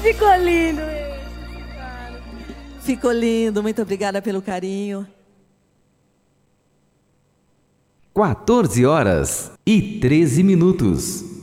ficou lindo esse, cara. Ficou lindo, muito obrigada pelo carinho. 14 horas e 13 minutos.